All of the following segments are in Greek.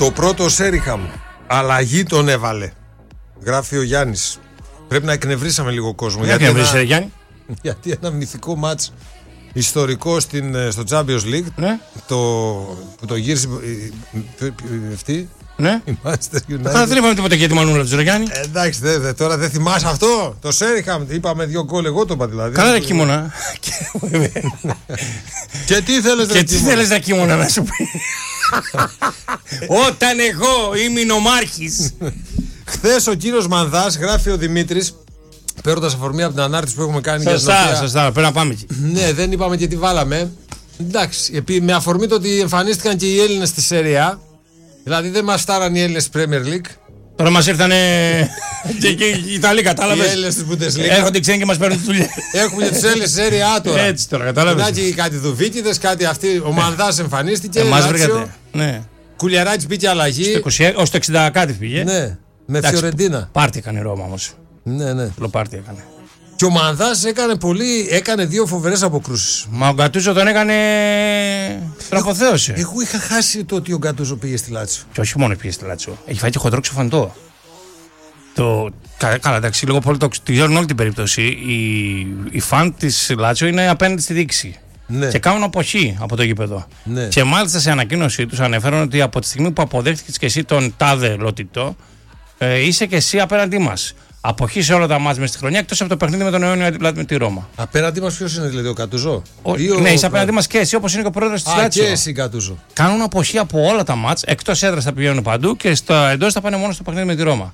Το πρώτο Σέριχαμ. Αλλαγή τον έβαλε. Γράφει ο Γιάννης. Πρέπει να εκνευρίσαμε λίγο κόσμο. Γιατί ένα μυθικό μάτς ιστορικό στο Champions League. Ναι. Που το γύρισε αυτή. Ναι. Η Manchester United. Δεν είπαμε τίποτα για τη Μανούλα του Γιάννη. Εντάξει, τώρα δεν θυμάσαι αυτό. Το Σέριχαμ. Είπαμε 2 γκολ, εγώ το είπα δηλαδή. Καλά, ρε Κίμωνα. Και τι θέλεις να Κίμωνα να σου πει. Όταν εγώ είμαι νομάρχης. Χθες ο κύριος Μανδάς, γράφει ο Δημήτρης, παίρνοντας αφορμή από την ανάρτηση που έχουμε κάνει. Σωστά, πρέπει να πάμε εκεί. Ναι, δεν είπαμε και τι βάλαμε. Εντάξει, με αφορμή το ότι εμφανίστηκαν και οι Έλληνες στη Σεριά. Δηλαδή δεν μας στάραν οι Έλληνες στη Premier League. Τώρα μας ήρθανε και οι Ιταλοί, κατάλαβες. Οι Έλληνες της Bundesliga. Έρχονται οι ξένοι και μας παίρνουν τις δουλειές. Έχουμε και τους Έλληνες στη Σεριά τώρα. Έτσι τώρα, κατάλαβες. Μετά κάτι Δουβίκηδες, κάτι αυτοί. Ο Μανδάς εμφανίστηκε. Μας βρήκατε. Ναι. Κουλιαράκης μπήκε αλλαγή. Ως το 60 κάτι πήγε. Ναι, με Φιωρεντίνα. Πάρτι έκανε η Ρώμα όμως. Ναι. Πάρτι έκανε. Και ο Μανδάς έκανε 2 φοβερές αποκρούσεις. Μα ο Γκατούζο τον έκανε. Τροποθέωσε. Εγώ είχα χάσει το ότι ο Γκατούζο πήγε στη Λάτσιο. Και όχι μόνο πήγε στη Λάτσιο. Έχει φάει και χοντρό ξεφαντό. Καλά, εντάξει, λίγο πολύ το ξέρουν όλη την περίπτωση. Οι φαν της Λάτσιο είναι απέναντι στη δίκηση. Ναι. Και κάνουν αποχή από το γήπεδο. Ναι. Και μάλιστα σε ανακοίνωσή τους ανέφεραν ότι από τη στιγμή που αποδέχτηκες και εσύ τον τάδε λωτητό, είσαι και εσύ απέναντί μας. Αποχή σε όλα τα μάτς μες στη χρονιά, εκτός από το παιχνίδι με τον Αιώνιο με τη Ρώμα. Απέναντί μας ποιος είναι, δηλαδή, ο Κατουζό? Ναι, είσαι απέναντί μας και εσύ, όπως είναι και ο πρόεδρος της Λάτσιο. Και εσύ, Κατουζό. Κάνουν αποχή από όλα τα μάτς, εκτός έδρας θα πηγαίνουν παντού και εντός θα πάνε μόνο στο παιχνίδι με τη Ρώμα.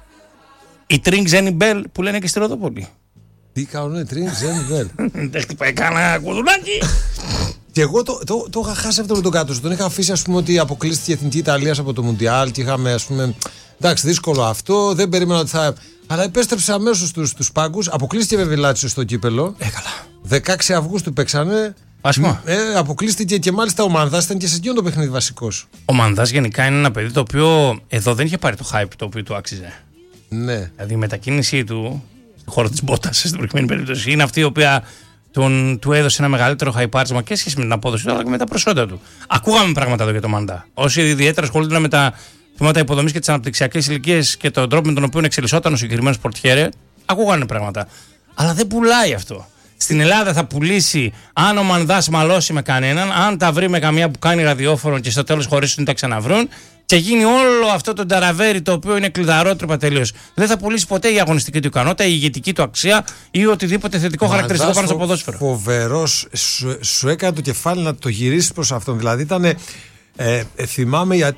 Η Τρινγκ Ζένι Μπέλ που λένε και στη Ροδόπολη. Τι κάνουνε, Τρινγκ Ζένι Μπέλ? Δεν χτυπάει κανένα κουδουνάκι. Και εγώ το είχα χάσει αυτό με τον Κάτω. Τον είχα αφήσει, ας πούμε, ότι αποκλείστηκε η Εθνική Ιταλία από το Μουντιάλ και είχαμε, ας πούμε. Εντάξει, δύσκολο αυτό. Δεν περίμενα ότι θα. Αλλά επέστρεψε αμέσως στους πάγκους. Αποκλείστηκε βέβαια η Λάτσιο στο κύπελο. Καλά. 16 Αυγούστου παίξανε. Αποκλείστηκε και μάλιστα ο Μανδάς ήταν και σε εκείνο το παιχνίδι βασικός. Ο Μανδάς γενικά είναι ένα παιδί το οποίο εδώ δεν είχε πάρει το hype το οποίο του άξιζε. Ναι. Δηλαδή η μετακίνησή του στη χώρα της μπότας, στην προηγούμενη περίπτωση, είναι αυτή η οποία του έδωσε ένα μεγαλύτερο χαϊπάρισμα και σχέση με την απόδοση του αλλά και με τα προσόντα του. Ακούγαμε πράγματα εδώ για τον Μανδά. Όσοι ιδιαίτερα ασχολούνται με τα θέματα υποδομής και τις αναπτυξιακές ηλικίες και τον τρόπο με τον οποίο εξελισσόταν ο συγκεκριμένος πορτιέρε, ακούγανε πράγματα. Αλλά δεν πουλάει αυτό. Στην Ελλάδα θα πουλήσει αν ο Μανδάς μαλώσει με κανέναν, αν τα βρει με καμία που κάνει ραδιόφωνο και στο τέλος χωρίσουν τα ξαναβρούν και γίνει όλο αυτό το ταραβέρι το οποίο είναι κλειδαρότρυπα τελείως. Δεν θα πουλήσει ποτέ η αγωνιστική του ικανότητα, η ηγετική του αξία ή οτιδήποτε θετικό χαρακτηριστικό πάνω στο ποδόσφαιρο. Φοβερός, σου έκανε το κεφάλι να το γυρίσει προς αυτόν. Δηλαδή ήταν, θυμάμαι,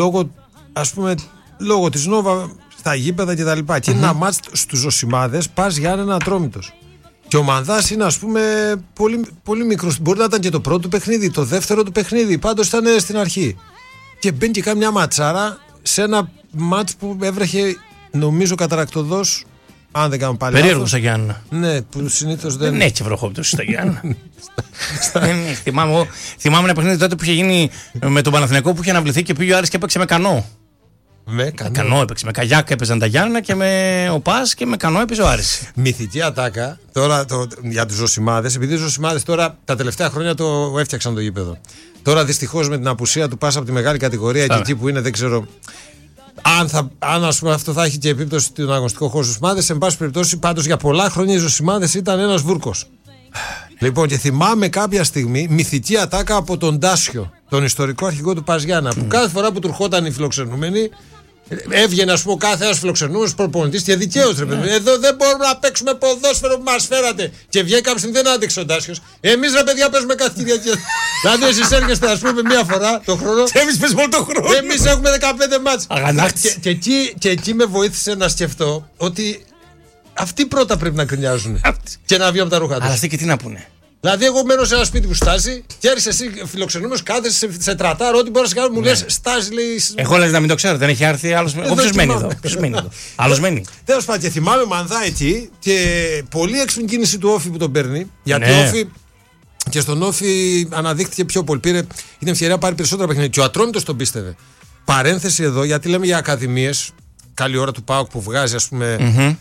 λόγω της Νόβα στα γήπεδα κτλ. Και είναι ένα μάτς στους Ζωσιμάδες, πας Γιάννενα Ατρόμητος. Και ο Μανδάς είναι, ας πούμε, πολύ, πολύ μικρός. Μπορεί να ήταν και το πρώτο του παιχνίδι, το δεύτερο του παιχνίδι. Πάντως ήταν στην αρχή. Και μπαίνει και κάμια ματσάρα σε ένα μάτς που έβρεχε, νομίζω, καταρακτωδώς. Αν δεν κάνω πάλι. Περίεργο στα Γιάννενα. Ναι, που συνήθως δεν. Δεν έχει βροχόπτωση στα Γιάννενα. Θυμάμαι ένα παιχνίδι τότε που είχε γίνει με τον Παναθηναϊκό που είχε αναβληθεί και πήγε ο Άρης και έπαιξε με κανό. Με κανό έπαιξε. Με καγιάκ έπαιζαν τα Γιάννενα και με ο Πας και με κανό έπαιζε ο Άρης. Μυθική ατάκα τώρα για τους Ζωσιμάδες. Επειδή οι Ζωσιμάδες τώρα τα τελευταία χρόνια το έφτιαξαν το γήπεδο. Τώρα δυστυχώς με την απουσία του πας από τη μεγάλη κατηγορία και εκεί που είναι, δεν ξέρω. Αν ας πούμε αυτό θα έχει και επίπτωση στον αγωνιστικό χώρο στους Ζωσιμάδες, εν πάση περιπτώσει, πάντως για πολλά χρόνια οι Ζωσιμάδες ήταν ένας βούρκος. Λοιπόν, και θυμάμαι κάποια στιγμή μυθική ατάκα από τον Τάσιο, τον ιστορικό αρχηγό του Πας Γιάννα, που κάθε φορά που του ερχόταν οι φιλοξενούμενοι, έβγαινε, ας πούμε, κάθε ένας φιλοξενούμενος προπονητής και δικαίως, ρε παιδί. Εδώ δεν μπορούμε να παίξουμε ποδόσφαιρο που μας φέρατε. Και βγαίνει κάποια στιγμή, δεν άντεξε ο Τάσιος. Εμείς, ρε παιδιά, παίζουμε κάθε Κυριακή. Δηλαδή, εσείς έρχεστε, ας πούμε, μία φορά το χρόνο. Και εμείς παίζουμε όλο τον χρόνο. Εμείς έχουμε 15 μάτς. Αγανάκτης. Και εκεί με βοήθησε να σκεφτώ ότι αυτοί πρώτα πρέπει να κρινιάζουν και να βγουν από τα ρούχα τους. Αλλά αυτοί και τι να πούνε. Δηλαδή, εγώ μένω σε ένα σπίτι που στάζει και έρχεσαι εσύ φιλοξενούμενος, κάθεσαι σε τρατάρ, ό,τι μπορείς να κάνεις, μου λες στάζει, λέει. Εγώ λες να μην το ξέρω, δεν έχει έρθει άλλος. Ποιος μένει εδώ. Άλλος μένει. Τέλος πάντων, και θυμάμαι Μανδά εκεί και πολύ έξυπνη κίνηση του Όφη που τον παίρνει. Γιατί Όφη. Και στον Όφη αναδείχθηκε πιο πολύ. Πήρε την ευκαιρία να πάρει περισσότερα παιχνίδια. Και ο Ατρόμητος τον πίστευε. Παρένθεση εδώ, γιατί λέμε για ακαδημίες. Καλή ώρα του ΠΑΟΚ που βγάζει, ας πούμε.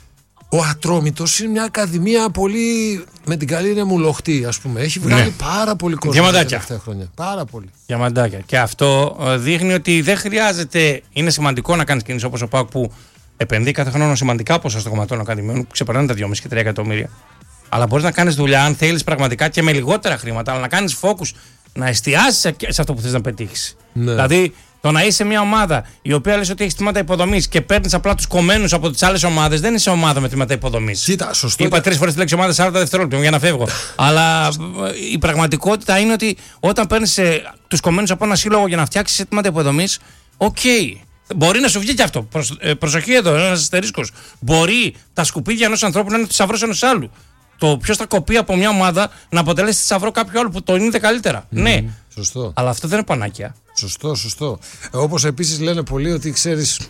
Ο Ατρόμητος είναι μια ακαδημία πολύ με την καλή νεμουλοχτή, ας πούμε. Έχει βγάλει πάρα πολύ κόσμο τα τελευταία χρόνια. Πάρα πολύ. Διαμαντάκια. Και αυτό δείχνει ότι δεν χρειάζεται. Είναι σημαντικό να κάνεις κινήσεις όπως ο ΠΑΟΚ που επενδύει κάθε χρόνο σημαντικά ποσά στο κομματών ακαδημιών που ξεπερνάνε τα 2,5 και 3 εκατομμύρια. Αλλά μπορείς να κάνεις δουλειά αν θέλεις πραγματικά και με λιγότερα χρήματα, αλλά να κάνεις focus, να εστιάσεις σε αυτό που θες να πετύχεις. Ναι. Δηλαδή, το να είσαι μια ομάδα η οποία λες ότι έχει τμήματα υποδομής και παίρνεις απλά τους κομμένους από τις άλλες ομάδες, δεν είσαι ομάδα με τμήματα υποδομής. Κοίτα, σωστό. Είπα 3 φορές τη λέξη ομάδα 40 δευτερόλεπτα για να φεύγω. Αλλά η πραγματικότητα είναι ότι όταν παίρνεις τους κομμένους από ένα σύλλογο για να φτιάξεις τμήματα υποδομής, μπορεί να σου βγει και αυτό. Προσοχή εδώ, ένας αστερίσκος. Μπορεί τα σκουπίδια ενός ανθρώπου να είναι θησαυρός ενός άλλου. Το ποιος θα κοπεί από μια ομάδα να αποτελέσει θησαυρό κάποιου άλλου που το είναι καλύτερα. Ναι, σωστό. Αλλά αυτό δεν είναι πανάκια. Σωστό. Όπως επίσης λένε πολλοί ότι ξέρεις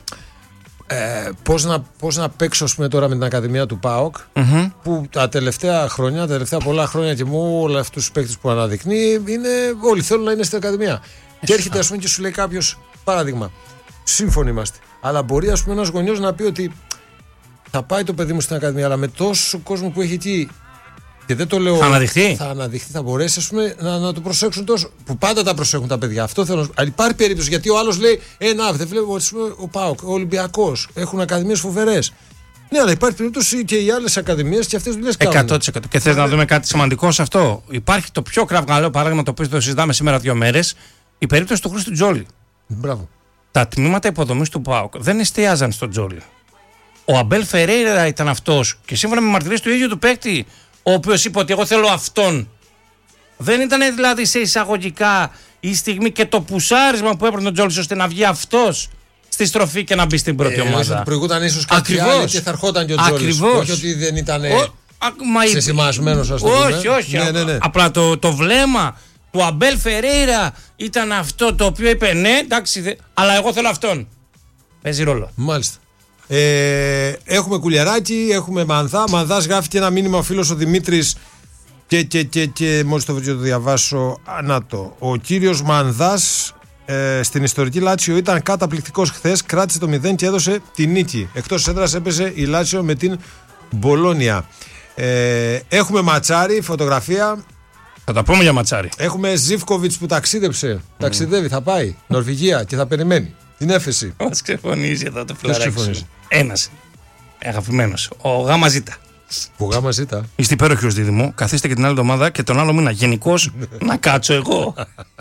πώς να παίξω, ας πούμε, τώρα με την Ακαδημία του ΠΑΟΚ, που τα τελευταία πολλά χρόνια και με όλα αυτούς τους παίκτες που αναδεικνύει, όλοι θέλουν να είναι στην Ακαδημία. Και έρχεται, ας πούμε, και σου λέει κάποιος, παράδειγμα, σύμφωνοι είμαστε. Αλλά μπορεί, ας πούμε, ένας γονιός να πει ότι θα πάει το παιδί μου στην Ακαδημία, αλλά με τόσο κόσμο που έχει εκεί. Και δεν το λέω. Θα αναδειχθεί. Θα μπορέσει, ας πούμε, να το προσέξουν τόσο. Που πάντα τα προσέχουν τα παιδιά. Αυτό θέλω. Αλλά υπάρχει περίπτωση γιατί ο άλλος λέει: δεν βλέπω, ας πούμε, ο ΠΑΟΚ, ο Ολυμπιακός. Έχουν ακαδημίες φοβερές. Ναι, αλλά υπάρχει περίπτωση και οι άλλες ακαδημίες και αυτές δουλειές κάνουν. 100%. Και θες να δούμε κάτι σημαντικό σε αυτό. Υπάρχει το πιο κραυγαλαίο παράδειγμα το οποίο το συζητάμε σήμερα 2 μέρες. Η περίπτωση του Χρήστου Τζόλι. Μπράβο. Τα τμήματα υποδομής του ΠΑΟΚ δεν εστιάζαν στον Τζόλι. Ο Αμπέλ Φερέιρα ήταν αυτός και σύμφωνα με μαρτυρίες του ίδιου του παίκτη, ο οποίος είπε ότι εγώ θέλω αυτόν. Δεν ήταν δηλαδή σε εισαγωγικά η στιγμή και το πουσάρισμα που έπαιρνε τον Τζόλι ώστε να βγει αυτός στη στροφή και να μπει στην πρώτη ομάδα. Προηγούταν ίσως κάποιοι άλλοι και θα ερχόταν και ο Τζόλις. Όχι ότι δεν ήταν ξεσημασμένος, ας το πούμε. Όχι. Ναι. Απλά το βλέμμα του Αμπέλ Φερέιρα ήταν αυτό το οποίο είπε ναι, εντάξει, αλλά εγώ θέλω αυτόν. Παίζει ρόλο. Μάλιστα. Έχουμε Κουλιαράκι, έχουμε Μανδά. Μανδάς γράφει και ένα μήνυμα ο φίλος ο Δημήτρης και μόλις το βρήκα το διαβάσω. Ο κύριος Μανδάς στην ιστορική Λάτσιο ήταν καταπληκτικός χθες. Κράτησε το 0 και έδωσε τη νίκη. Εκτός έδρας έπαιζε η Λάτσιο με την Μπολόνια. Έχουμε Ματσάρι, φωτογραφία. Θα τα πούμε για Ματσάρι. Έχουμε Ζίβκοβιτς που ταξίδεψε. Ταξιδεύει, θα πάει Νορβηγία και θα περιμένει την έφεση. Μας ξεφωνίζει εδώ το φιλαράκι. Ένας αγαπημένος, ο Γάμα Ζήτα. Ο Γάμα Ζήτα. Είστε υπέροχοι Δίδυμο. Καθίστε και την άλλη εβδομάδα και τον άλλο μήνα. Γενικώς να κάτσω εγώ.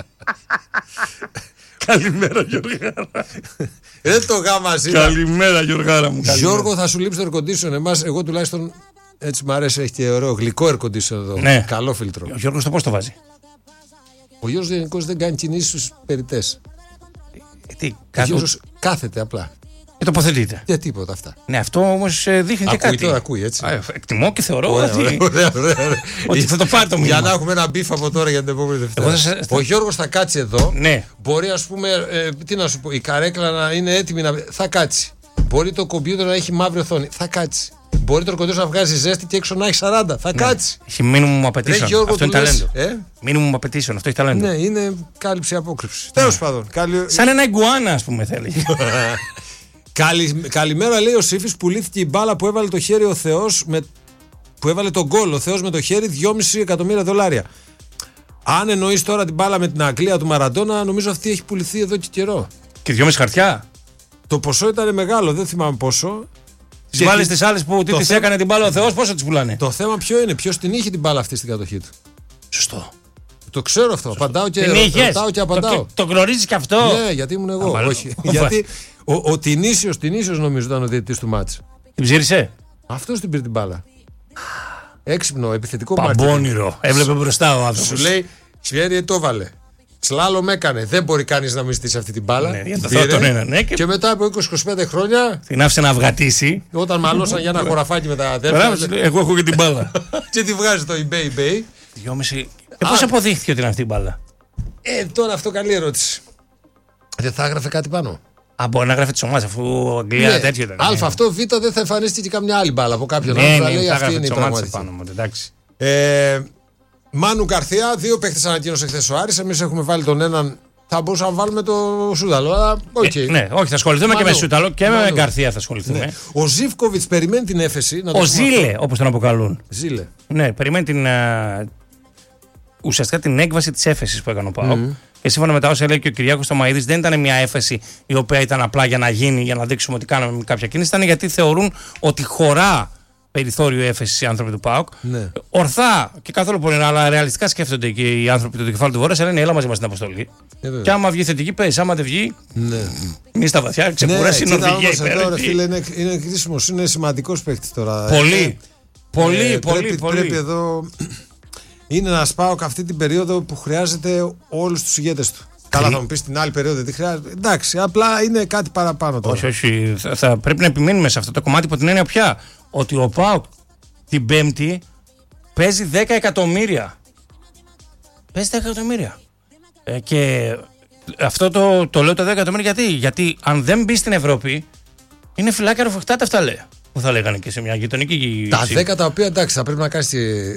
Καλημέρα, Γιώργαρα. Το Γάμα Ζήτα. Καλημέρα, Γιώργαρα μου. Γιώργο, θα σου λείψει το air condition. Εγώ τουλάχιστον έτσι μ' αρέσει. Έχει και ωραίο γλυκό air condition εδώ. Ναι. Καλό φίλτρο. Ο Γιώργος το πώς το βάζει? Ο Γιώργος γενικώς δεν κάνει κινήσεις στους περιττές. Ο Γιώργος κάθεται απλά. Και τοποθετείται. Για τίποτα αυτά. Ναι, αυτό όμως δείχνει και κάτι. Ακούει, έτσι. Εκτιμώ και θεωρώ ότι θα το πάρει το μήνυμα. Για να έχουμε ένα μπιφ από τώρα για την επόμενη Δευτέρα. Ο Γιώργος θα κάτσει εδώ. Ναι. Μπορεί, ας πούμε, τι να σου πω, η καρέκλα να είναι έτοιμη να. Θα κάτσει. Μπορεί το κομπιούτερ να έχει μαύρη οθόνη. Θα κάτσει. Μπορεί το κομπιούτερ να βγάζει ζέστη και έξω να έχει 40. Θα κάτσει. Έχει minimum application. Αυτό είναι ταλέντο. Minimum application. Αυτό έχει ταλέντο. Ναι, είναι κάλυψη απόκρυψη. Τέλος πάντων. Σαν ένα ιγκουάνα, ας πούμε, θέλει. Καλημέρα, λέει ο Σύφης, που λύθηκε η μπάλα που έβαλε το χέρι ο Θεός που έβαλε τον γκολ ο Θεός με το χέρι, $2,5 εκατομμύρια. Αν εννοείς τώρα την μπάλα με την Αγγλία του Μαραντόνα, νομίζω αυτή έχει πουληθεί εδώ και καιρό. Και 2,5 χαρτιά. Το ποσό ήταν μεγάλο, δεν θυμάμαι πόσο. Τις μπάλες τις άλλες που τις έκανε την μπάλα ο Θεός, πόσο τις πουλάνε? Το θέμα ποιο είναι, ποιος την είχε την μπάλα αυτή στην κατοχή του. Σωστό. Το ξέρω αυτό. Απαντάω και ρωτάω και απαντάω. Το γνωρίζεις και αυτό? Ναι, γιατί ήμουν εγώ. Όχι. Γιατί ο Τινήσιος νομίζω ήταν ο διαιτητής του μάτς. Την ψήρισε? Αυτός την πήρε την μπάλα. Έξυπνο, επιθετικό παμπώνυρο. Έβλεπε μπροστά ο άνθρωπος. Σου λέει, Σφιέρι το βάλε. Σλάλομ έκανε. Δεν μπορεί κανείς να μην ζητήσει αυτή την μπάλα. Ναι, και μετά από 20-25 χρόνια. Την άφησε να αυγατήσει. Όταν μαλώσαν για ένα χωραφάκι με τα αδέρφια. Εγώ έχω και την μπάλα. Και τη βγάζει το eBay. 2,5. Και πώς αποδείχθηκε ότι είναι αυτή η μπάλα? Τώρα αυτό καλή ερώτηση. Δεν θα έγραφε κάτι πάνω. Μπορεί να γράφει τη ομάδα αφού Αγγλία τέτοιο ήταν. Α, αυτό, Β, δεν θα εμφανίστηκε και καμιά άλλη μπάλα από κάποιον άλλο. Θα λέει αυτή είναι η πραγματική. Μάνου Γκαρθία, 2 παίχτες ανακοίνωσε χθες ο Άρης. Εμείς έχουμε βάλει τον έναν θα μπορούσαμε να βάλουμε το Σούταλο. Αλλά okay. Ναι, όχι, θα ασχοληθούμε και με Σούταλο και με Γκαρθία θα ασχοληθούμε. Ναι. Ο Ζίβκοβιτς περιμένει την έφεση. Ο Ζήλε, όπως τον αποκαλούν. Ζήλε. Ναι, περιμένει ουσιαστικά την έκβαση της έφεσης που έκανε ο ΠΑΟΚ. Και σύμφωνα με τα όσα λέει και ο Κυριάκος Τομαΐδης, δεν ήταν μια έφεση η οποία ήταν απλά για να γίνει, για να δείξουμε ότι κάναμε κάποια κίνηση. Ήταν γιατί θεωρούν ότι χωρά περιθώριο έφεση οι άνθρωποι του ΠΑΟΚ. Ναι. Ορθά και καθόλου πολύ, αλλά ρεαλιστικά σκέφτονται και οι άνθρωποι του κεφάλου του Βόρεια, λένε έλα μαζί μας στην αποστολή. Και άμα βγει θετική, πες. Άμα δεν βγει, μη στα βαθιά, ξεκουράσει η Νορβηγία. Είναι κρίσιμος, είναι σημαντικός παίκτης τώρα. Πολύ. Πρέπει εδώ. Είναι ένα ΠΑΟΚ αυτή την περίοδο που χρειάζεται όλους τους ηγέτες του. Καλά, θα μου πεις την άλλη περίοδο τι χρειάζεται. Εντάξει, απλά είναι κάτι παραπάνω τώρα. Όχι. Θα πρέπει να επιμείνουμε σε αυτό το κομμάτι από την έννοια πια ότι ο ΠΑΟΚ την Πέμπτη παίζει 10 εκατομμύρια. Παίζει 10 εκατομμύρια. Και αυτό το λέω το 10 εκατομμύρια γιατί αν δεν μπει στην Ευρώπη είναι φυλάκια ροφοχτάτα αυτά λέει. Που θα λέγανε και σε μια γειτονική. Τα 10 τα οποία εντάξει θα πρέπει να κάνεις.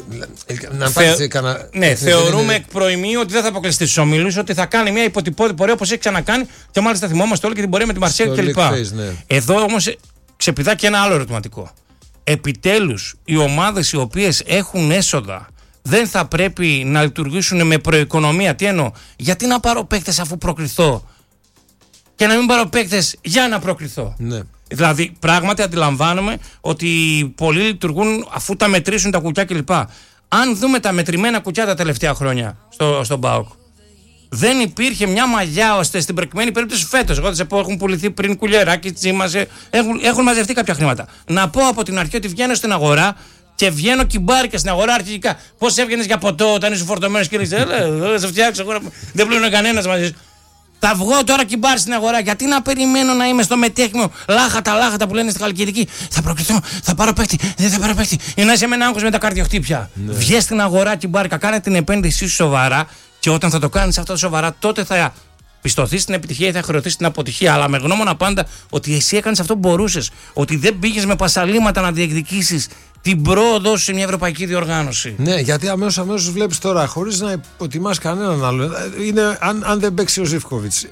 Ναι, θεωρούμε εκ προημίου ότι δεν θα αποκλειστεί στους ομίλους, ότι θα κάνει μια υποτυπώδη πορεία όπως έχει ξανακάνει και μάλιστα θυμόμαστε όλοι και την πορεία με τη Μαρσέγγι κλπ. Ναι. Εδώ όμως ξεπηδά και ένα άλλο ερωτηματικό. Επιτέλους οι ομάδες οι οποίες έχουν έσοδα δεν θα πρέπει να λειτουργήσουν με προοικονομία. Τι εννοώ, γιατί να πάρω παίκτες αφού προκριθώ και να μην πάρω παίκτες για να προκριθώ. Ναι. Δηλαδή, πράγματι αντιλαμβάνομαι ότι πολλοί λειτουργούν αφού τα μετρήσουν τα κουκιά κλπ. Αν δούμε τα μετρημένα κουκιά τα τελευταία χρόνια στον ΠΑΟΚ, δεν υπήρχε μια μαγιά ώστε στην προκειμένη περίπτωση φέτος. Εγώ δεν σε πω, έχουν πουληθεί πριν κουλιεράκι, τσίμασε, έχουν μαζευτεί κάποια χρήματα. Να πω από την αρχή ότι βγαίνω στην αγορά και βγαίνω κυμπάρικα στην αγορά αρχικά. Πώς έβγαινες για ποτό όταν είσαι φορτωμένος και λες, σε φτιάξω, δεν πλήρωνε κανένας μαζί σου. Θα βγω τώρα κυμπάρι στην αγορά. Γιατί να περιμένω να είμαι στο μετέχνιο λάχατα που λένε στη Χαλκιδική. Θα προκριθώ, θα πάρω παίκτη, δεν θα πάρω παίκτη. Ή να είσαι με ένα άγχος με τα καρδιοχτύπια. Ναι. Βγες στην αγορά κυμπάρικα, κάνε την επένδυσή σου σοβαρά. Και όταν θα το κάνεις αυτό σοβαρά, τότε θα πιστωθείς στην επιτυχία ή θα χρεωθείς στην αποτυχία. Αλλά με γνώμονα πάντα ότι εσύ έκανες αυτό που μπορούσες. Ότι δεν πήγες με πασαλήματα να διεκδικήσεις την πρόοδο σε μια ευρωπαϊκή διοργάνωση. Ναι, γιατί αμέσως βλέπεις τώρα, χωρίς να υποτιμάς κανέναν άλλο. Είναι αν δεν παίξει ο Ζίβκοβιτς.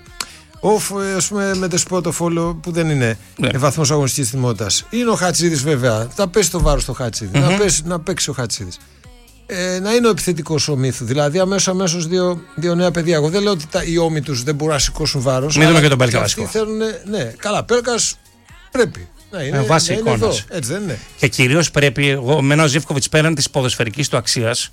Ας πούμε με το σπότοφόλο που δεν είναι βαθμός αγωνιστικής θυμότητας. Είναι ο Χατσίδης βέβαια. Θα πέσει το βάρος στο Χατσίδη. Να παίξει ο Χατσίδης. Να είναι ο επιθετικός ο Μύθου. Δηλαδή αμέσως δύο νέα παιδιά. Εγώ δεν λέω ότι οι όμοι τους δεν μπορούν να σηκώσουν βάρος. Μην δούμε και τον Πέλκα βασικό. Ναι, καλά, Πέλκας πρέπει. Βάση εικόνας. Έτσι δεν είναι. Και κυρίως πρέπει, ο Ζίβκοβιτς πέραν της ποδοσφαιρικής του αξίας,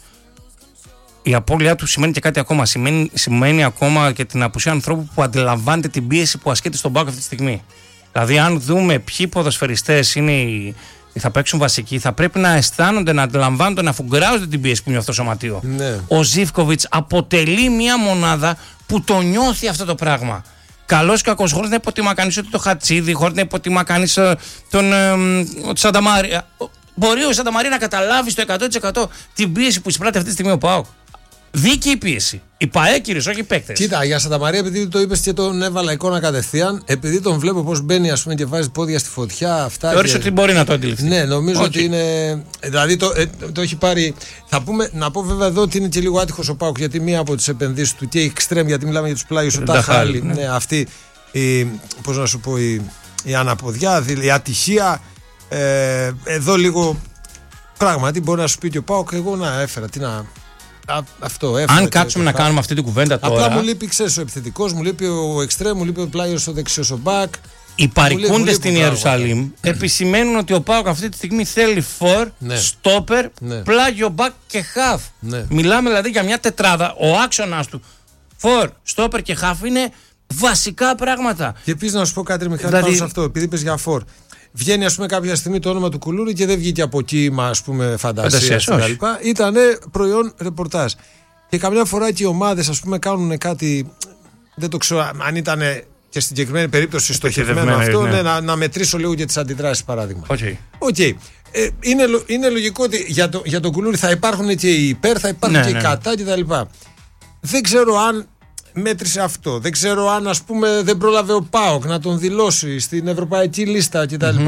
η απώλειά του σημαίνει και κάτι ακόμα. Σημαίνει ακόμα και την απουσία ανθρώπου που αντιλαμβάνεται την πίεση που ασκείται στον ΠΑΟΚ αυτή τη στιγμή. Δηλαδή, αν δούμε ποιοι ποδοσφαιριστές θα παίξουν βασικοί, θα πρέπει να αισθάνονται, να αντιλαμβάνονται, να φουγκράζονται την πίεση που νιώθει το σωματείο. Ναι. Ο Ζίβκοβιτς αποτελεί μια μονάδα που το νιώθει αυτό το πράγμα. Καλός και κακός, χωρίς να υποτιμά κανείς ότι το Χατσίδι, χωρίς να υποτιμά κανείς τον Σανταμάρια. Μπορεί ο Σανταμάρια να καταλάβει στο 100% την πίεση που εισπράττει αυτή τη στιγμή ο ΠΑΟΚ. Δίκαιη πίεση. Οι ΠΑΕΚΙΡες, όχι οι παίκτες. Κοίτα, για Σανταμαρία, επειδή το είπες και τον έβαλα εικόνα κατευθείαν, επειδή τον βλέπω πώς μπαίνει και βάζει πόδια στη φωτιά. Αυτά. Θεωρείς ότι μπορεί να το αντιληφθεί. Ναι, νομίζω ότι είναι. Δηλαδή το έχει πάρει. Να πω βέβαια εδώ ότι είναι και λίγο άτυχος ο ΠΑΟΚ, γιατί μία από τις επενδύσεις του και η Extreme, γιατί μιλάμε για τους πλάγιους, ο Ταχάλη. Ναι, αυτή. Πώς να σου πω, η αναποδιά, η ατυχία. Εδώ λίγο. Πράγματι μπορεί να σου πει και ο ΠΑΟΚ, εγώ να έφερα. Τι να. Αν κάτσουμε να κάνουμε αυτή την κουβέντα τώρα. Απλά μου λείπει, ξέρεις, ο επιθετικός, μου λείπει ο εξτρέμ, μου λείπει ο πλάγιος, ο δεξιός, ο μπακ. Οι παρικούντες στην Ιερουσαλήμ επισημαίνουν ότι ο ΠΑΟΚ αυτή τη στιγμή θέλει φορ, στόπερ, πλάγιο, μπακ και χαφ. Μιλάμε δηλαδή για μια τετράδα. Ο άξονας του φορ, στόπερ και χαφ είναι βασικά πράγματα. Και επίσης να σου πω κάτι, Μιχάλη, πάνω σε αυτό, επειδή είπες για φορ. Βγαίνει, ας πούμε, κάποια στιγμή το όνομα του Κουλούρη και δεν βγήκε από κύμα, ας πούμε, φαντασία κτλ. Ήτανε προϊόν ρεπορτάζ. Και καμιά φορά και οι ομάδες, ας πούμε, κάνουν κάτι. Δεν το ξέρω αν ήταν και στην συγκεκριμένη περίπτωση στοχευμένο αυτό. Ναι, να μετρήσω λίγο και τις αντιδράσεις, παράδειγμα. Okay. Είναι λογικό ότι για τον Κουλούρη θα υπάρχουν και οι υπέρ, θα υπάρχουν και οι κατά κτλ. Δεν ξέρω αν μέτρησε αυτό. Δεν ξέρω αν, ας πούμε, δεν πρόλαβε ο ΠΑΟΚ να τον δηλώσει στην ευρωπαϊκή λίστα κτλ.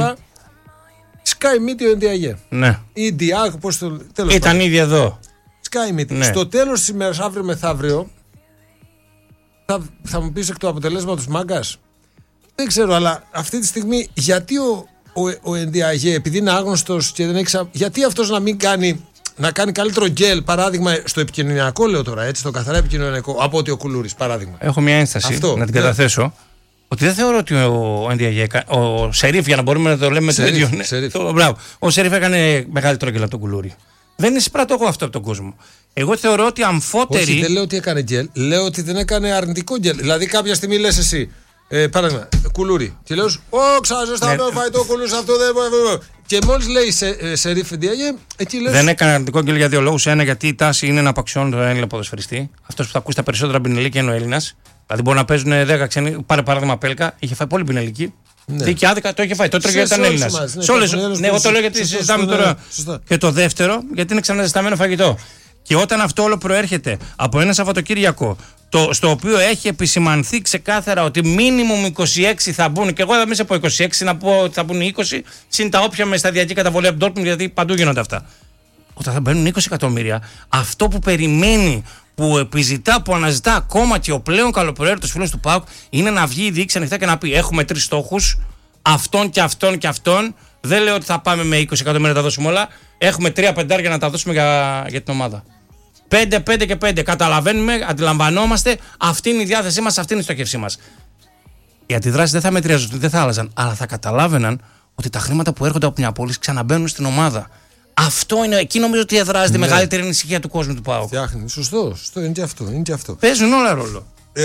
Sky Media Ενδιαγέ. Ναι. Ή Διάγ, πώς το. Ήταν ήδη εδώ. Sky Media. Ναι. Στο τέλος της ημέρας, αύριο μεθαύριο, θα μου πεις εκ του αποτελέσματος μάγκας. Δεν ξέρω, αλλά αυτή τη στιγμή γιατί ο Ενδιαγέ, επειδή είναι άγνωστος και δεν έχει. Γιατί αυτός να κάνει καλύτερο γκέλ, παράδειγμα, στο επικοινωνιακό, λέω τώρα, έτσι, στο καθαρά επικοινωνιακό, από ότι ο Κουλούρης, παράδειγμα. Έχω μια ένσταση να την καταθέσω. Ότι δεν θεωρώ ότι ο Ενδιαγέ, ο Σερίφ, για να μπορούμε να το λέμε το ίδιο. Μπράβο. Ο Σερίφ έκανε μεγαλύτερο γκέλ από τον Κουλούρη. Δεν εισπράττω εγώ αυτό από τον κόσμο. Εγώ θεωρώ ότι αμφότεροι. Όχι, δεν λέω ότι έκανε γκέλ, λέω ότι δεν έκανε αρνητικό γκέλ. Δηλαδή, κάποια στιγμή λες εσύ, παράδειγμα, Κουλούρη. Και λέω, ξαζεστάμε φαϊτό Κουλούρη, αυτό δεν μπορεί. Και μόλις λέει Σερίφ Ενδιαγέ, εκεί λες. Δεν έκανε αρνητικό γκέλ για δύο λόγους. Ένα, γιατί η τάση είναι να απαξιώνει τον Έλληνα ποδοσφαιριστή. Αυτός που θα ακούσει τα περισσότερα πινελίκια είναι ο Έλληνας. Δηλαδή, μπορεί να παίζουν 10 ξένοι. Πάρε παράδειγμα Πέλκα, είχε φάει πολύ πινελική. Δίκη άδικα το είχε φάει. Το έτρωγε γιατί ήταν Έλληνας. Σε όλες. Ναι, εγώ το λέω γιατί συζητάμε τώρα. Και το δεύτερο, γιατί είναι ξαναζεσταμένο φαγητό. Και όταν αυτό όλο προέρχεται από ένα Σαββατοκύριακο, στο οποίο έχει επισημανθεί ξεκάθαρα ότι μίνιμουμ 26 θα μπουν, και εγώ θα μέσα από 26 να πω ότι θα μπουν 20, συν τα όποια με σταδιακή καταβολή από τον Dortmund, γιατί παντού γίνονται αυτά. Όταν θα μπαίνουν 20 εκατομμύρια, αυτό που περιμένει, που επιζητά, που αναζητά ακόμα και ο πλέον καλοπροαίρετος φίλος του ΠΑΟΚ, είναι να βγει η διοίκηση ανοιχτά και να πει: έχουμε 3 στόχους, αυτόν και αυτόν και αυτόν. Δεν λέω ότι θα πάμε με 20 εκατομμύρια να τα δώσουμε όλα. Έχουμε 3 πεντάρια να τα δώσουμε για την ομάδα. 5 και 5. Καταλαβαίνουμε, αντιλαμβανόμαστε, αυτή είναι η διάθεσή μας, αυτή είναι η στόχευσή μας. Οι αντιδράσεις δεν θα μετριάζουν, δεν θα άλλαζαν, αλλά θα καταλάβαιναν ότι τα χρήματα που έρχονται από την απόλυση ξαναμπαίνουν στην ομάδα. Αυτό είναι, εκεί νομίζω ότι εδράζεται η μεγαλύτερη ανησυχία του κόσμου του ΠΑΟΚ. Φτιάχνει. Σωστό, είναι και αυτό. Παίζουν όλα ρόλο.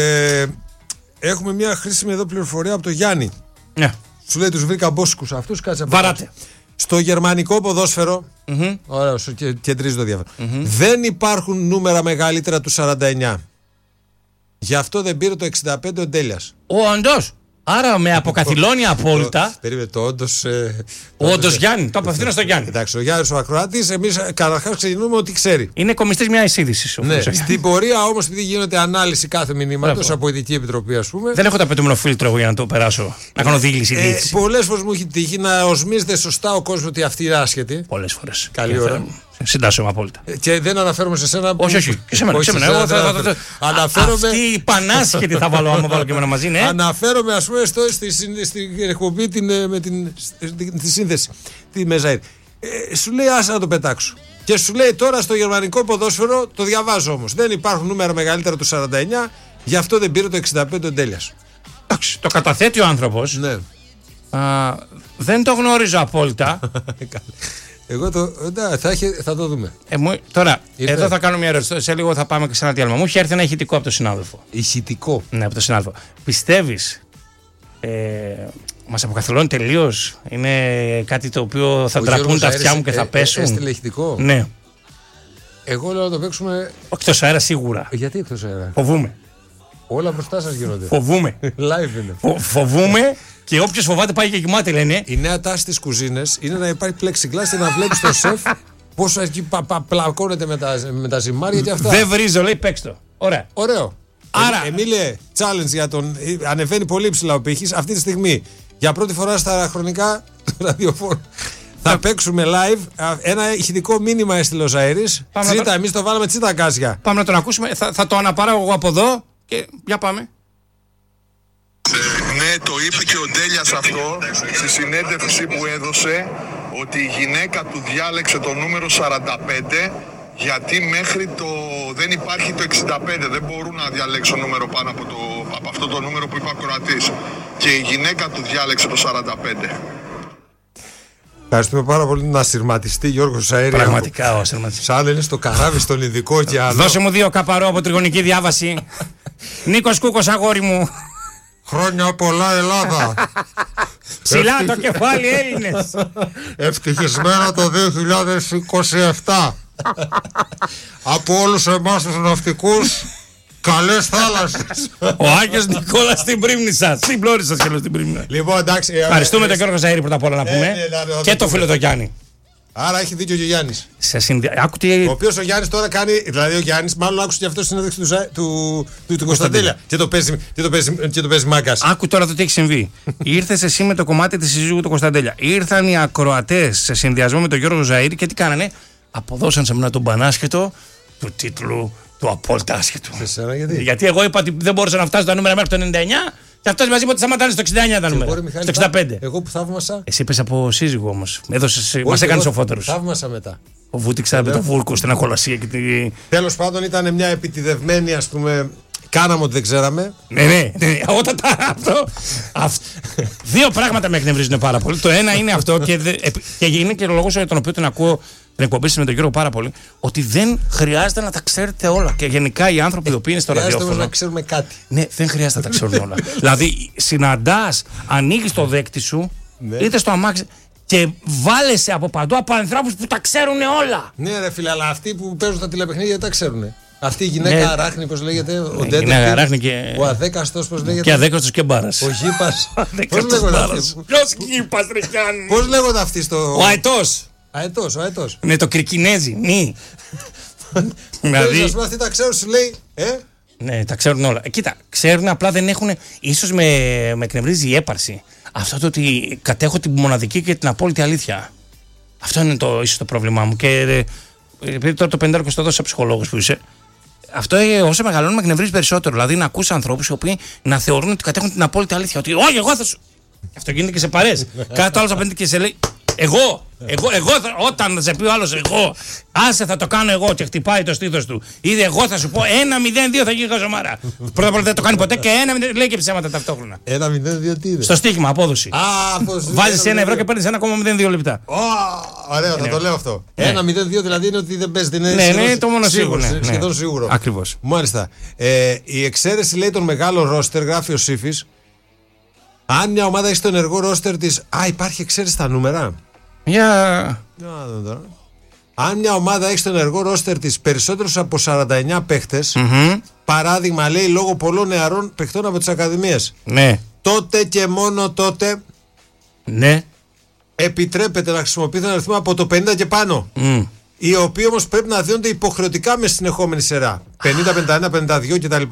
Έχουμε μια χρήσιμη εδώ πληροφορία από τον Γιάννη. Ναι. Σου λέει τους βρήκα μπόσκους αυτούς, κάτσε από Βαράτε. Στο γερμανικό ποδόσφαιρο, ωραία, κεντρίζει το διάφορο, δεν υπάρχουν νούμερα μεγαλύτερα του 49. Γι' αυτό δεν πήρε το 65 ο Ντέλιας. Όντως. Άρα με αποκαθιλώνει απόλυτα. Περίμενε το όντως. Όντως Γιάννη, το απευθύνω στο Γιάννη. Εντάξει, ο Γιάννης ο ακροάτης, εμείς καταρχάς ξεκινούμε ότι ξέρει. Είναι κομιστής μια εισίδηση. Ναι, στην πορεία όμως, επειδή γίνεται ανάλυση κάθε μηνύματος από ειδική επιτροπή, ας πούμε. Δεν έχω το απαιτούμενο φίλτρο εγώ για να το περάσω. Να κάνω δίγλυση. Πολλές φορές μου έχει τύχει να οσμίζεται σωστά ο κόσμος ότι αυτή είναι άσχετη. Πολλές φορές. Καλή ώρα. Συντάσσομαι απόλυτα. Και δεν αναφέρομαι σε σένα. Όχι. Και σε μένα. Εγώ αναφέρομαι. Αυτή η πανάσχετη θα βάλω άμα βάλω και εμένα μαζί, ναι. Αναφέρομαι, ας πούμε, στην εκπομπή με τη σύνθεση. Τη Μεζαΐρ. Σου λέει άσε να το πετάξω. Και σου λέει τώρα στο γερμανικό ποδόσφαιρο, το διαβάζω όμως. Δεν υπάρχουν νούμερα μεγαλύτερα του 49, γι' αυτό δεν πήρε το 65 ο Ντέλιας. Εντάξει, το καταθέτει ο άνθρωπος. Ναι. Δεν το γνωρίζω απόλυτα. Εγώ θα το δούμε. Τώρα, εδώ θα κάνω μια ερώτηση. Σε λίγο θα πάμε και σε ένα διάλειμμα. Μου είχε έρθει ένα ηχητικό από τον συνάδελφο. Ηχητικό? Ναι, από τον συνάδελφο. Πιστεύεις μας αποκαθιλώνει τελείως? Είναι κάτι το οποίο θα ντραπούν τα αυτιά μου και θα πέσουν? Έστειλε ηχητικό? Ναι. Εγώ λέω να το παίξουμε. Εκτός αέρα σίγουρα. Γιατί εκτός αέρα? Φοβούμαι. Όλα μπροστά σας γίνονται. Φοβούμαι. Live είναι. Φοβούμαι. Και όποιος φοβάται πάει και κοιμάται, λένε. Η νέα τάση στις κουζίνες είναι να υπάρχει plexiglass και να βλέπεις το σεφ πόσο εκεί πλακώνεται με τα ζυμάρια και αυτά. Δεν βρίζω, λέει, παίξ' το. Ωραία. Ωραίο. Άρα. Εμίλε, challenge για τον. Ανεβαίνει πολύ ψηλά ο πύχης. Αυτή τη στιγμή, για πρώτη φορά στα χρονικά του ραδιοφόρου, θα παίξουμε live. Ένα ηχητικό μήνυμα έστειλε ο Ζαΐρης. Τσίτα, εμείς το βάλαμε τσίτα κάσια. Πάμε να τον ακούσουμε. Θα το αναπαράγω εγώ από εδώ και για πάμε. Ναι, το είπε και ο Ντέλιας αυτό στη συνέντευξη που έδωσε, ότι η γυναίκα του διάλεξε το νούμερο 45 γιατί μέχρι δεν υπάρχει το 65, δεν μπορούν να διαλέξουν νούμερο πάνω από αυτό το νούμερο που είπε ο Κροατής, και η γυναίκα του διάλεξε το 45. Ευχαριστούμε πάρα πολύ τον ασυρματιστή Γιώργο Ζαΐρη. Πραγματικά ο ασυρματιστής. Σαν είναι στο καράβι στον Ινδικό ωκεανό. Δώσε μου 2 καπαρό από τριγωνική διάβαση. Νίκος Κούκος, αγόρι μου. Χρόνια πολλά Ελλάδα. Ψηλά το κεφάλι Έλληνες. Ευτυχισμένα το 2027. Από όλους εμάς τους ναυτικούς, καλές θάλασσες. Ο Άγιος Νικόλας στην πρίμνη σας. Στην πλώρη σας και στην πρίμνη. Λοιπόν, εντάξει. Ευχαριστούμε τον Γιώργο Ζαΐρη πρώτα απ' όλα να πούμε. Και το φίλο τον Γιάννη. Άρα έχει δίκιο και ο Γιάννης. Ο οποίος ο Γιάννης τώρα κάνει. Δηλαδή ο Γιάννης μάλλον άκουσε και αυτό στη συνέντευξη του Κωνσταντέλια. Και το παίζει μάγκας. Άκου τώρα το τι έχει συμβεί. Ήρθες εσύ με το κομμάτι της συζύγου του Κωνσταντέλια. Ήρθαν οι ακροατές σε συνδυασμό με τον Γιώργο Ζαΐρη και τι κάνανε? Αποδώσαν σε μένα τον πανάσχετο του τίτλου Το απόλυτα άσχετο. Γιατί εγώ είπα ότι δεν μπορούσα να φτάσω τα νούμερα μέχρι το 99 και αυτός μας είπε ότι σταματάνε στο 69 τα νούμερα. Στο 65. Εγώ που θαύμασα. Εσύ είπες από σύζυγο όμως. Μας έκανε σοφότερους. Θαύμασα μετά. Ο Βούτυξα με τον Βούρκο στην ακολασία και τη. Τέλος πάντων ήταν μια επιτηδευμένη, ας πούμε. Κάναμε ότι δεν ξέραμε. Ναι. Όταν αυτό. Δύο πράγματα με εκνευρίζουν πάρα πολύ. Το ένα είναι αυτό και είναι και ο λόγος για τον οποίο την ακούω την εκπομπή με τον Γιώργο πάρα πολύ. Ότι δεν χρειάζεται να τα ξέρετε όλα. Και γενικά οι άνθρωποι οι οποίοι είναι στο ραδιόφωνο. Χρειάζεται να ξέρουμε κάτι. Ναι, δεν χρειάζεται να τα ξέρουν όλα. Δηλαδή, συναντάς, ανοίγεις το δέκτη σου, είτε στο αμάξι. Και βάλεσαι από παντού από ανθρώπους που τα ξέρουν όλα. Ναι, ρε φίλε, αλλά αυτοί που παίζουν τα τηλεπαιχνίδια δεν τα ξέρουν. Αυτή η γυναίκα αράχνη, πώς λέγεται, ο Ντέντε. Ο αδέκαστος, πώς λέγεται. Και αδέκαστος και μπάρας. Ο γήπας. Πώς λέγονται αυτοί. Ποιος γήπας, ρε Γιάννη. Πώς λέγονται αυτοί στο. Ο αετός. Ο αετός. Ναι, το κρικινέζι. Δηλαδή. Αυτοί τα ξέρουν, σου λέει. Ναι, τα ξέρουν όλα. Κοίτα, ξέρουν, απλά δεν έχουν. Ίσως με εκνευρίζει η έπαρση. Αυτό το ότι κατέχω την μοναδική και την απόλυτη αλήθεια. Αυτό είναι ίσως το πρόβλημά μου. Και επειδή τώρα το 50 το δώσα ψυχολόγος που είσαι, αυτό όσο μεγαλώνει με εκνευρίζει περισσότερο. Δηλαδή να ακούς ανθρώπους οι οποίοι να θεωρούν ότι κατέχουν την απόλυτη αλήθεια. Ότι όχι, εγώ θα σου. Αυτό γίνεται και σε παρέες. Κάτι άλλο απέναντι και σε λέει. Εγώ, όταν σε πει ο άλλος εγώ, άσε θα το κάνω εγώ και χτυπάει το στήθος του. Ήδη εγώ θα σου πω 1-0-2 θα γίνει χαζομάρα. Πρώτα απ' όλα δεν το κάνει ποτέ και 1-0 λέει και ψέματα ταυτόχρονα. 1-0-2 τι είναι. Στο στοίχημα, απόδοση. Βάζεις 1 ευρώ και παίρνεις 1,02 λεπτά. Ωραία, θα το λέω αυτό. 1-0-2 δηλαδή είναι ότι δεν παίζει. Ναι, το μόνο σίγουρο. Σχεδόν σίγουρο. Ακριβώς. Μάλιστα. Η εξαίρεση λέει τον μεγάλο ρόστερ, γράφει ο Σύφης. Αν μια ομάδα έχει στο ενεργό ρόστερ της. Υπάρχει εξαίρεση στα νούμερα. Αν μια ομάδα έχει στο ενεργό ρόστερ της περισσότερους από 49 παίχτες, παράδειγμα λέει λόγω πολλών νεαρών παιχτών από τις ακαδημίες, ναι. Τότε και μόνο τότε επιτρέπεται να χρησιμοποιείται ένα αριθμό από το 50 και πάνω. Οι οποίοι όμως πρέπει να δίνονται υποχρεωτικά με συνεχόμενη σειρά. 50, 51, 52 κτλ.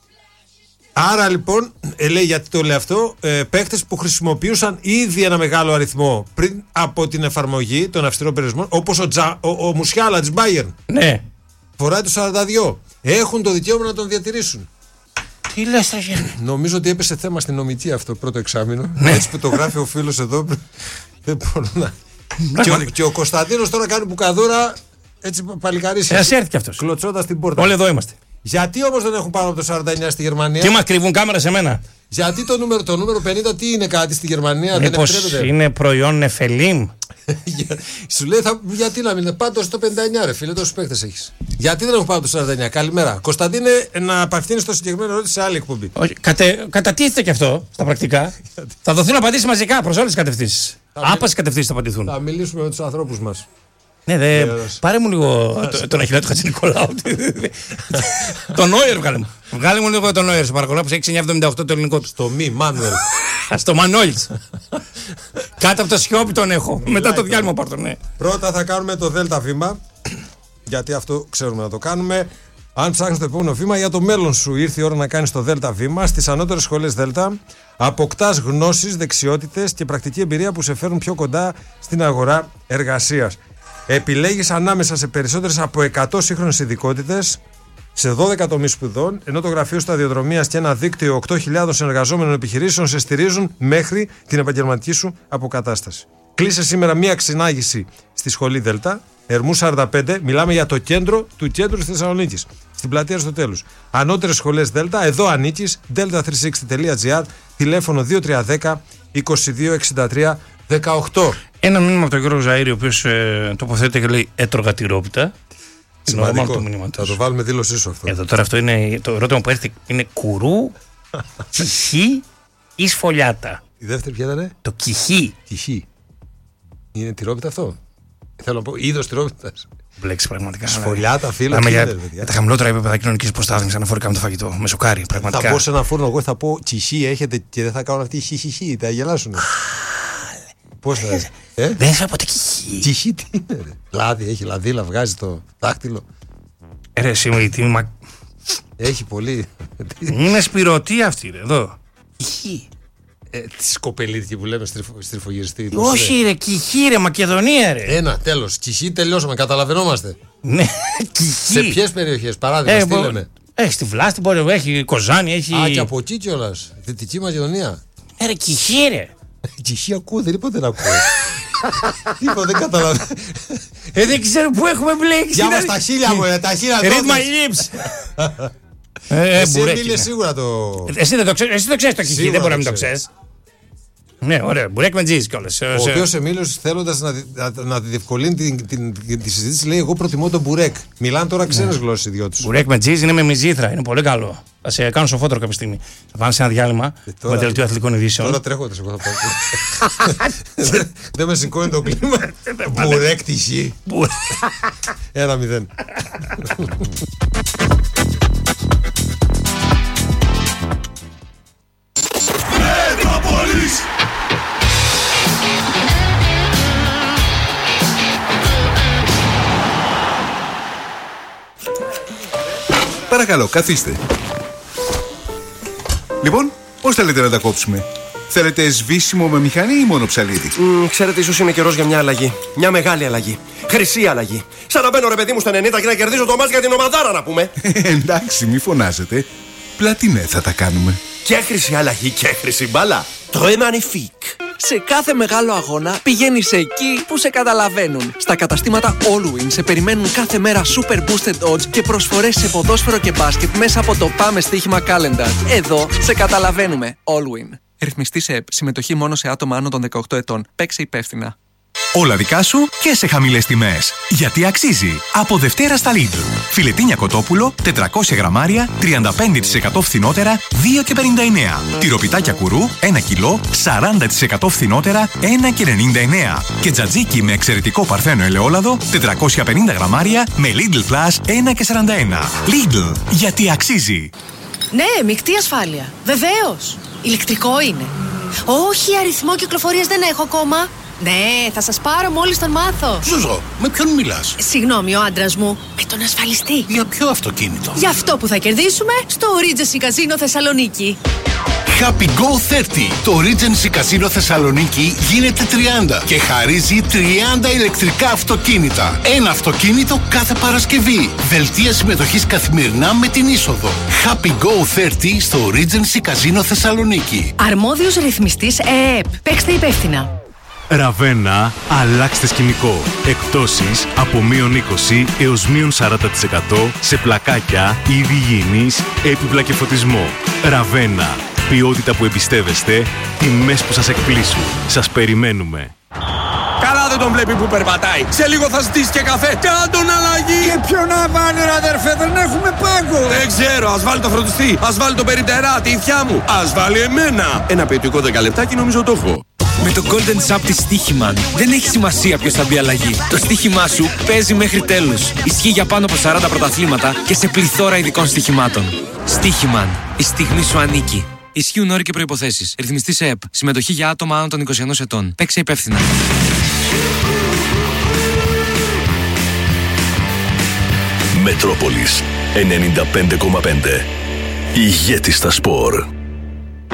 Άρα λοιπόν, λέει γιατί το λέει αυτό, παίχτες που χρησιμοποιούσαν ήδη ένα μεγάλο αριθμό πριν από την εφαρμογή των αυστηρών περιορισμών, όπως ο Μουσιάλα της Bayern. Ναι. Φοράει το 42. Έχουν το δικαίωμα να τον διατηρήσουν. Τι λες, Γιάννη. Νομίζω ότι έπεσε θέμα στην νομική αυτό το πρώτο εξάμηνο. Έτσι που το γράφει ο φίλος εδώ. Δεν μπορώ να. Και ο Κωνσταντίνος τώρα κάνει μπουκαδούρα. Έτσι παλικαρίσει. Έρθει κι αυτός. Κλωτσώντας την πόρτα. Όλοι εδώ είμαστε. Γιατί όμως δεν έχουν πάνω από το 49 στη Γερμανία. Τι μας κρύβουν κάμερα σε μένα. Γιατί το νούμερο 50 τι είναι κάτι στη Γερμανία, δεν επιτρέπεται. Είναι προϊόν νεφελίμ. Σου λέει γιατί να μην είναι πάντως το 59 ρε φίλε, τόσους παίκτες έχεις. Γιατί δεν έχουν πάνω το 49. Καλημέρα. Κωνσταντίνε, να απευθύνεις το συγκεκριμένο ερώτηση σε άλλη εκπομπή. Κατατίθεται και αυτό στα πρακτικά. Θα δοθούν απαντήσεις μαζικά προς όλες τις κατευθύνσεις. Άπασες κατευθύνσεις θα απαντηθούν. Θα μιλήσουμε με τους ανθρώπους μας. Ναι, πάρε μου λίγο τον Αχιλλέα του Χατζηνικολάου. Τον Νόιερ βγάλε μου. Βγάλε μου λίγο τον Νόιερ, σε παρακολουθώ, που έχει 6,78 το ελληνικό του. Στο μη, Μάνουελ. Στο Μανόλης. Κάτω από το σιόπι τον έχω. Μετά το διάλειμμα πάρ' τον, ναι. Πρώτα θα κάνουμε το δέλτα βήμα. Γιατί αυτό ξέρουμε να το κάνουμε. Αν ψάχνεις το επόμενο βήμα για το μέλλον σου, ήρθε η ώρα να κάνεις το δέλτα βήμα. Στις ανώτερες σχολές δέλτα αποκτάς γνώσεις, δεξιότητες και πρακτική εμπειρία που σε φέρουν πιο κοντά στην αγορά εργασίας. Επιλέγεις ανάμεσα σε περισσότερες από 100 σύγχρονες ειδικότητες σε 12 τομείς σπουδών, ενώ το γραφείο σταδιοδρομίας και ένα δίκτυο 8.000 συνεργαζόμενων επιχειρήσεων σε στηρίζουν μέχρι την επαγγελματική σου αποκατάσταση. Κλείσε σήμερα μία ξυνάγηση στη σχολή Δέλτα, Ερμού 45, μιλάμε για το κέντρο του κέντρου της Θεσσαλονίκης, στην πλατεία Αριστοτέλους. Ανώτερες σχολές Δέλτα, εδώ ανήκεις, delta360.gr, τηλέφωνο 2310 2263 18. Ένα μήνυμα από τον Γιώργο Ζαΐρη, ο οποίος τοποθετείται και λέει έτρωγα τυρόπιτα. Σημαντικό. Θα το βάλουμε δήλωσή σου αυτό. Εδώ τώρα αυτό είναι το ερώτημα που έρθει. Είναι κουρού, κιχί ή σφολιάτα. Η δεύτερη ποια ήταν? Το κιχί. Κιχί. Είναι τυρόπιτα αυτό? Θέλω να πω είδος τυρόπιτας. Μπλέξει πραγματικά. Σφολιάτα, φίλε. Για τα χαμηλότερα επίπεδα κοινωνικής προστάθμισης αναφορικά με το φαγητό. Με σοκάρει πραγματικά. Θα πω σε ένα φούρνο, εγώ θα πω κιχί έχετε και δεν θα κάνουν αυτοί χιχιχι. Θα γελάσουν. Πώς θα λες? Δεν θα πω το κιχί. Κιχί τι είναι ρε? Λάδι, έχει λαδίλα, βγάζει το δάχτυλο. Ρε σήμερα έχει πολύ. Είναι σπυρωτή αυτή ρε, εδώ. Κιχί. Τη κοπελίτικη που λέμε στριφογυριστή. Όχι, ρε, Κηχή, ρε, Μακεδονία, ρε. Ένα, τέλος. Κηχή, τελειώσαμε. Καταλαβαίνόμαστε. Ναι, Κηχή. Σε ποιες περιοχές, παράδειγμα, στείλαμε. Έχει στη Βλάστη, έχει Κοζάνη, έχει. Α, και από εκεί κιόλας. Δυτική Μακεδονία. Ρε, Κηχή, ρε. Κηχή ακούω, δεν είπα δεν ακούω. Είπα, δεν καταλαβαίνω. Δεν ξέρω πού έχουμε μπλέξει. Για μας τα χίλια μου, τα χίλια. Read my lips. Εσύ είναι σίγουρα το. Εσύ το ξέρεις το Κηχή, δεν μπορεί να μην το ξέρεις. Ναι, ωραία, μπουρέκ με τζίζ κιόλας. Ο οποίος Εμίλιος, θέλοντας να διευκολύνει τη συζήτηση, λέει: εγώ προτιμώ τον μπουρέκ. Μιλάνε τώρα ξένες γλώσσες ιδιώτες. Μπουρέκ με τζίζ είναι με μυζήθρα, είναι πολύ καλό. Θα σε κάνω σοφότερο κάποια στιγμή. Θα πάμε σε ένα διάλειμμα με δελτίο αθλητικών ειδήσεων. Τώρα τρέχω, εγώ θα πάω. Δεν με σηκώνει το κλίμα. Μπουρέκ τυχή. 1-0. Παρακαλώ, καθίστε. Λοιπόν, πώς θέλετε να τα κόψουμε? Θέλετε σβήσιμο με μηχανή ή μόνο ψαλίδι? Ξέρετε, ίσως είναι καιρός για μια αλλαγή. Μια μεγάλη αλλαγή. Χρυσή αλλαγή. Σαν να μπαίνω, ρε παιδί μου, στα 90 και να κερδίζω το μάτς για την ομαδάρα, να πούμε. Εντάξει, μη φωνάζετε. Πλατινέ θα τα κάνουμε. Και χρυσή αλλαγή και χρυσή μπάλα. Très magnifique. Σε κάθε μεγάλο αγώνα πηγαίνεις εκεί που σε καταλαβαίνουν. Στα καταστήματα Allwin σε περιμένουν κάθε μέρα super boosted odds και προσφορές σε ποδόσφαιρο και μπάσκετ μέσα από το Πάμε Στοίχημα Calendar. Εδώ σε καταλαβαίνουμε. Allwin. Ρυθμιστή σε ΕΠ. Συμμετοχή μόνο σε άτομα άνω των 18 ετών. Παίξε υπεύθυνα. Όλα δικά σου και σε χαμηλές τιμές. Γιατί αξίζει. Από Δευτέρα στα Lidl. Φιλετίνια κοτόπουλο, 400 γραμμάρια, 35% φθηνότερα, 2,59. Τυροπιτάκια κουρού, 1 κιλό, 40% φθηνότερα, 1,99. Και τζατζίκι με εξαιρετικό παρθένο ελαιόλαδο, 450 γραμμάρια, με Lidl Plus, 1,41. Lidl. Γιατί αξίζει. Ναι, μεικτή ασφάλεια. Βεβαίως. Ηλεκτρικό είναι. Όχι, αριθμό κυκλοφορίας δεν έχω ακόμα. Ναι, θα σας πάρω μόλις τον μάθω. Ζουζό, με ποιον μιλάς? Συγγνώμη, ο άντρας μου. Με τον ασφαλιστή. Για ποιο αυτοκίνητο? Για αυτό που θα κερδίσουμε στο Regency Casino Θεσσαλονίκη. Happy Go 30. Το Regency Casino Θεσσαλονίκη γίνεται 30 και χαρίζει 30 ηλεκτρικά αυτοκίνητα. Ένα αυτοκίνητο κάθε Παρασκευή. Δελτία συμμετοχής καθημερινά με την είσοδο. Happy Go 30 στο Regency Casino Θεσσαλονίκη. Αρμόδιος ρυθμιστής ΕΕΠ. Παίξτε υπεύθυνα. Ραβένα, αλλάξτε σκηνικό. Εκπτώσεις από -20 έως -40% σε πλακάκια, είδη υγιεινής, έπιπλα και φωτισμό. Ραβένα, ποιότητα που εμπιστεύεστε, τιμές που σας εκπλήσουν. Σας περιμένουμε. Καλά δεν τον βλέπει που περπατάει. Σε λίγο θα ζητήσει και καφέ. Κάντον αλλαγή. Και ποιο να βάλει, ρε αδερφέ, δεν έχουμε πάγκο. Δεν ξέρω, ας βάλει το φροντιστή, ας βάλει το περιπτερά, τη ηθιά μου. Ας βάλει εμένα. Ένα ποιητικό 10 λεπτάκι νομίζω το έχω. Με το Golden Sub της Στοίχημαν δεν έχει σημασία ποιος θα μπει αλλαγή. Το στοίχημά σου παίζει μέχρι τέλους. Ισχύει για πάνω από 40 πρωταθλήματα και σε πληθώρα ειδικών στοιχημάτων. Στοίχημαν. Η στιγμή σου ανήκει. Ισχύουν όροι και προϋποθέσεις. Ρυθμιστή σε ΕΠ. Συμμετοχή για άτομα άνω των 21 ετών. Παίξε υπεύθυνα. Μετρόπολης 95,5. Ηγέτη στα σπορ.